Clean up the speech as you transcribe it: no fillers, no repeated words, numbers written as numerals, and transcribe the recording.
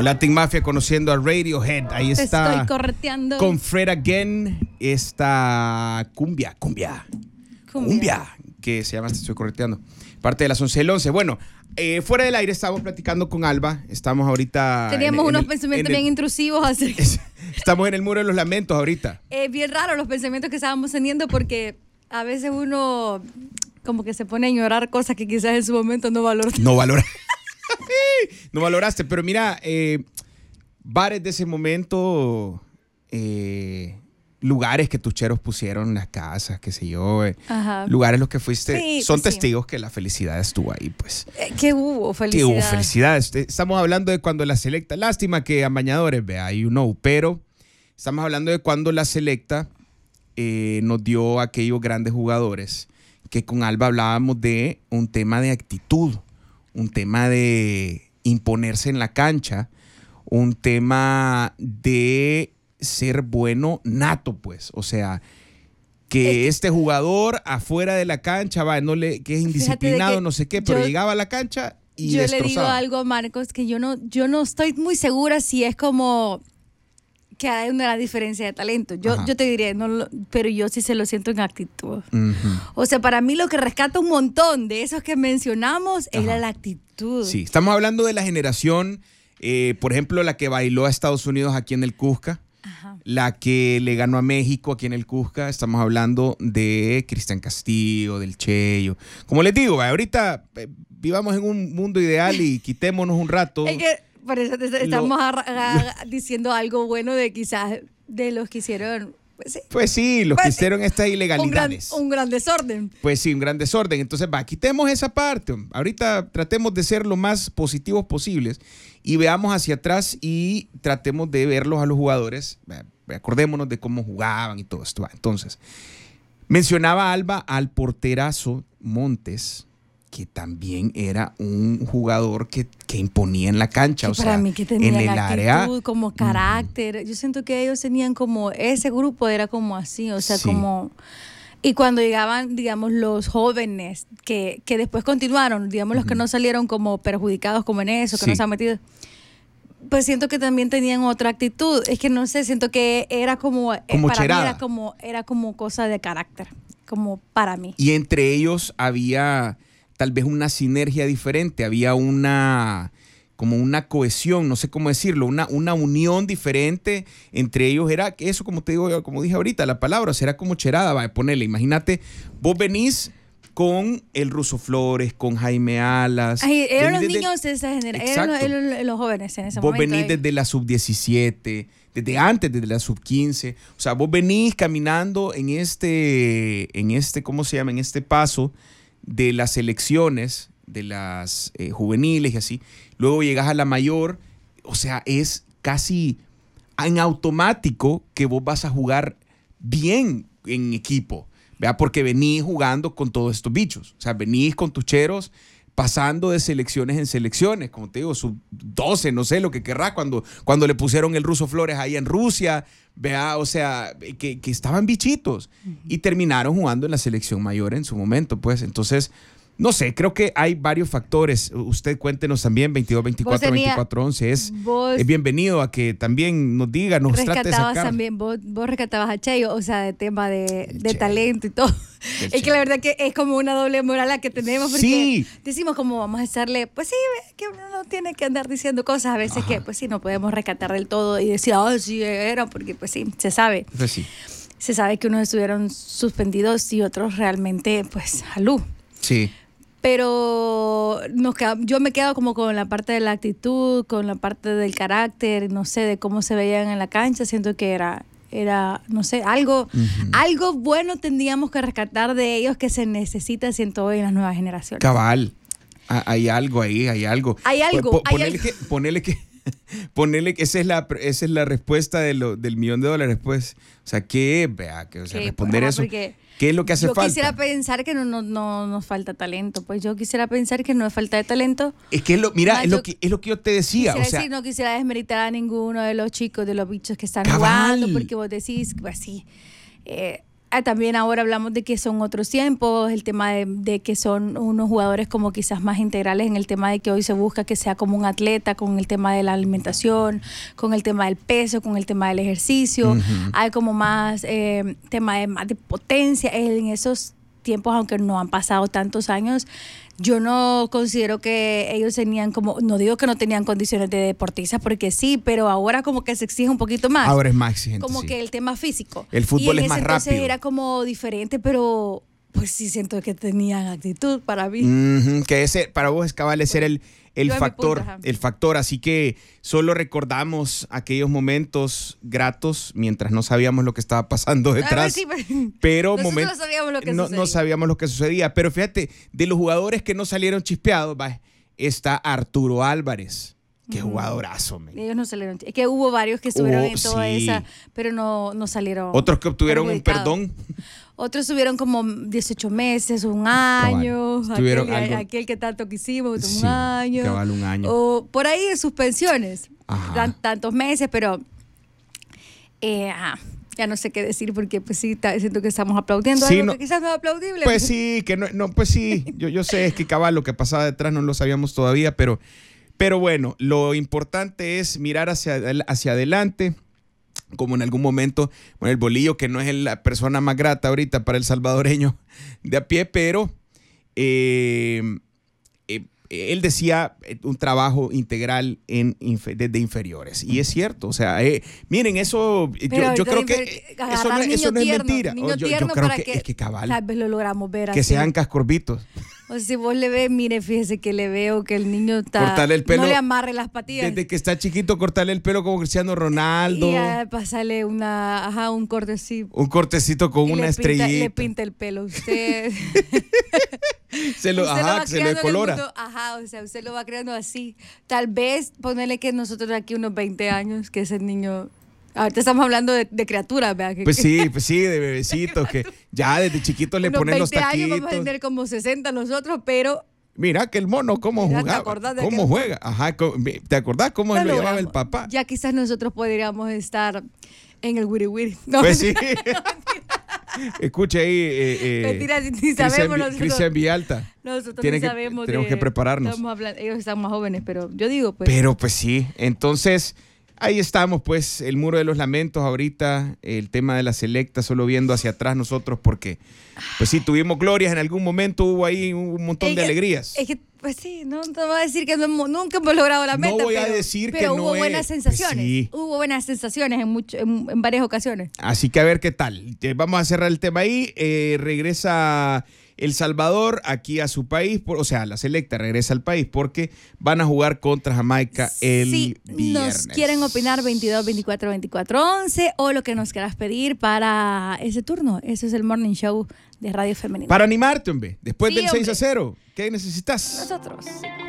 Latin Mafia conociendo a Radiohead. Ahí está. Estoy correteando. Con Fred Again. Esta cumbia. Que se llama Te Estoy Correteando. Parte de las 11 del 11. Bueno, fuera del aire estábamos platicando con Alba. Estamos ahorita. Teníamos unos pensamientos bien intrusivos. Así. Estamos en el muro de los lamentos ahorita. Es bien raro los pensamientos que estábamos teniendo porque a veces uno como que se pone a ignorar cosas que quizás en su momento no valoró. No valoraste, pero mira, bares de ese momento, lugares que tus cheros pusieron, las casas, qué sé yo, lugares los que fuiste, sí, son pues testigos que la felicidad estuvo ahí, pues. Que hubo felicidad. Que hubo felicidad. Estamos hablando de cuando la selecta, lástima que amañadores, vea, pero estamos hablando de cuando la selecta nos dio a aquellos grandes jugadores que con Alba hablábamos de un tema de actitud, un tema de imponerse en la cancha, un tema de ser bueno nato, pues. O sea, que este jugador afuera de la cancha, que es indisciplinado, no sé qué, pero llegaba a la cancha y yo destrozaba. Le digo algo a Marcos que yo no estoy muy segura si es como que hay una gran diferencia de talento. Yo te diría, pero yo sí se lo siento en actitud. O sea, para mí lo que rescata un montón de esos que mencionamos era la actitud. Sí, estamos hablando de la generación, por ejemplo, la que bailó a Estados Unidos aquí en el Cusca, la que le ganó a México aquí en el Cusca. Estamos hablando de Cristian Castillo, del Cheyo. Como les digo, ahorita vivamos en un mundo ideal y quitémonos un rato. Es que por eso estamos diciendo algo bueno de quizás de los que hicieron. Pues sí, los que hicieron estas ilegalidades. Un gran desorden. Pues sí, un gran desorden. Entonces, quitemos esa parte. Ahorita tratemos de ser lo más positivos posibles y veamos hacia atrás y tratemos de verlos a los jugadores. Acordémonos de cómo jugaban y todo esto. Entonces, mencionaba Alba al porterazo Montes, que también era un jugador que imponía en la cancha. Sí, para mí que tenía en el actitud, área, como carácter. Yo siento que ellos tenían como, ese grupo era como así, o sea, como... Y cuando llegaban, digamos, los jóvenes que después continuaron, digamos, los que no salieron como perjudicados como en eso, que no se han metido, pues siento que también tenían otra actitud. Es que no sé, siento que era como para cherada. mí era como cosa de carácter, como para mí. Y entre ellos había tal vez una sinergia diferente, había como una cohesión, no sé cómo decirlo, una unión diferente entre ellos. Era eso, como te digo, como dije ahorita, la palabra, será como cherada, ponerle, imagínate, vos venís con el Ruso Flores, con Jaime Alas. Eran los niños de esa generación, eran los jóvenes en ese momento. Vos venís desde la sub-17, desde la sub-15, o sea, vos venís caminando en este, ¿cómo se llama? En este paso de las selecciones, de las juveniles y así. Luego llegas a la mayor, o sea, es casi en automático que vos vas a jugar bien en equipo, ¿verdad? Porque venís jugando con todos estos bichos, o sea, venís con tus cheros pasando de selecciones en selecciones, como te digo, sub-12, no sé lo que querrá, cuando le pusieron el Ruso Flores ahí en Rusia, ¿verdad? O sea, que estaban bichitos y terminaron jugando en la selección mayor en su momento, pues. Entonces, no sé, creo que hay varios factores. Usted cuéntenos también, 22-24-24-11. Es bienvenido a que también nos diga, nos trate de sacar. También, vos rescatabas a Cheyo, o sea, de tema de talento y todo. Es que la verdad que es como una doble moral la que tenemos, porque decimos como vamos a hacerle, pues sí, que uno no tiene que andar diciendo cosas a veces que pues sí, no podemos rescatar del todo y decir, sí, era, porque pues sí, se sabe. Pues sí. Se sabe que unos estuvieron suspendidos y otros realmente, pues, salud. Sí. Pero yo me quedo como con la parte de la actitud, con la parte del carácter, no sé, de cómo se veían en la cancha. Siento que era no sé, algo bueno tendríamos que rescatar de ellos que se necesita, siento hoy, en las nuevas generaciones. Cabal, hay algo ahí, hay algo. Ponele que esa es la respuesta del $1,000,000, pues. O sea, responder eso. ¿Qué es lo que hace falta? Yo quisiera pensar que no nos falta talento. Pues yo quisiera pensar que no es falta de talento. Es que es lo que yo te decía. No quisiera desmeritar a ninguno de los chicos, de los bichos que están jugando, porque vos decís, pues sí, también ahora hablamos de que son otros tiempos, el tema de que son unos jugadores como quizás más integrales en el tema de que hoy se busca que sea como un atleta, con el tema de la alimentación, con el tema del peso, con el tema del ejercicio. Hay como más tema más de potencia en esos tiempos, aunque no han pasado tantos años. Yo no considero que ellos tenían como, no digo que no tenían condiciones de deportistas, porque sí, pero ahora como que se exige un poquito más. Ahora es más exigente. Como que el tema físico. El fútbol es más rápido. Entonces era como diferente, pero pues sí siento que tenían actitud para mí. Que ese, para vos, cabal, ese era el factor. Así que solo recordamos aquellos momentos gratos mientras no sabíamos lo que estaba pasando detrás. Sí, pero nosotros no sabíamos lo que sucedía. No sabíamos lo que sucedía. Pero fíjate, de los jugadores que no salieron chispeados, está Arturo Álvarez. Qué jugadorazo, man. Ellos no salieron. Es que hubo varios que estuvieron en toda esa, pero no salieron. Otros que obtuvieron un perdón. Otros tuvieron como 18 meses, un año. Aquel que tanto quisimos, un año. Cabal, un año. O por ahí de suspensiones. Tantos meses, pero ya no sé qué decir porque pues sí, siento que estamos aplaudiendo algo que quizás no es aplaudible. Pues sí, que no, pues sí. Yo sé, es que cabal, lo que pasaba detrás no lo sabíamos todavía, pero bueno, lo importante es mirar hacia adelante. Como en algún momento, bueno, el Bolillo, que no es la persona más grata ahorita para el salvadoreño de a pie, pero él decía un trabajo integral desde inferiores. Y es cierto, o sea, miren, eso yo creo que eso no es mentira. Yo creo que es que cabal. Tal vez lo logramos ver que así. sean cascorbitos. O sea, si vos le ves, mire, fíjese que le veo que el niño está... Cortarle el pelo, no le amarre las patillas. Desde que está chiquito, cortarle el pelo como Cristiano Ronaldo. Y pasarle un cortecito. Un cortecito con una estrellita. Le pinta el pelo. Usted... se lo decolora. O sea, usted lo va creando así. Tal vez ponerle que nosotros aquí unos 20 años, que ese niño... Ahorita estamos hablando de criaturas, ¿verdad? Pues sí, de bebecitos que ya desde chiquitos le ponen los taquitos. 20 años vamos a tener como 60 nosotros, pero... Mira que el mono cómo jugaba, cómo juega. ¿Te acordás cómo lo llevaba el papá? Ya quizás nosotros podríamos estar en el wiri wiri. No, pues sí. Escuche ahí. Mentira, ni sabemos nosotros. Cristian Villalta. Nosotros no sabemos. Tenemos que prepararnos. Ellos están más jóvenes, pero yo digo pues. Pero pues sí, entonces... Ahí estamos, pues, el muro de los lamentos ahorita, el tema de la selecta, solo viendo hacia atrás nosotros, porque, pues sí, tuvimos glorias en algún momento, hubo ahí un montón de alegrías. Es que, pues sí, no te voy a decir que nunca hemos logrado la meta, no voy a decir que pero no hubo buenas sensaciones, pues sí. Hubo buenas sensaciones en varias ocasiones. Así que a ver qué tal. Vamos a cerrar el tema ahí, regresa... El Salvador aquí a su país, la selecta regresa al país porque van a jugar contra Jamaica el viernes. Nos quieren opinar 22 24 24 11 o lo que nos quieras pedir para ese turno. Ese es el Morning Show de Radio Femenina. Para animarte, hombre, después del 6-0, ¿qué necesitas? Nosotros.